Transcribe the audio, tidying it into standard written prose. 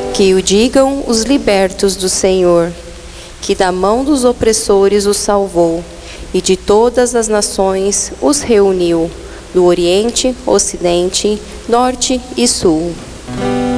Que o digam os libertos do Senhor, que da mão dos opressores os salvou, e de todas as nações os reuniu, do Oriente, Ocidente, Norte e Sul.